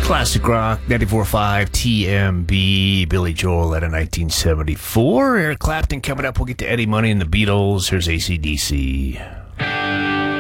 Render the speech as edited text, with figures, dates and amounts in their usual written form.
Classic rock, 94.5 TMB, Billy Joel out of 1974. Eric Clapton coming up. We'll get to Eddie Money and the Beatles. Here's AC/DC.